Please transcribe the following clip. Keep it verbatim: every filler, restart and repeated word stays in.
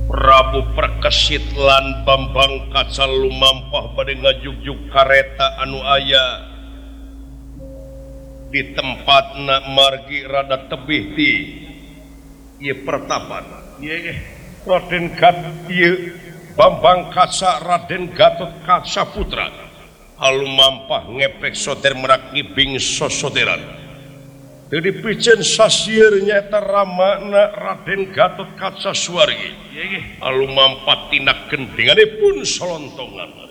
Prabu Perkesit lan Bambang Kaca lumampah bade ngajugjug kareta anu aya di tempatna margi rada tebih ti ieu pertapan. Ieu Raden Gat ieu Bambang Kaca Raden Gatot Kaca Putra halumampah ngepek soder merak ngibing sosoderan. Jadi pijen sasieun nyaeta ramana Raden Gatot Kaca Suwargi halumampah tina gendinganipun solontongan.